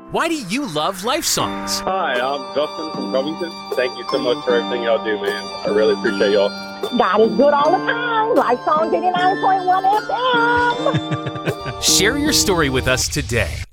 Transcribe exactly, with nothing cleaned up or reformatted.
Why do you love Life Songs? Hi, I'm Justin from Covington. Thank you so much for everything y'all do, man. I really appreciate y'all. God is good all the time. Life Song eighty-nine point one F M. Share your story with us today.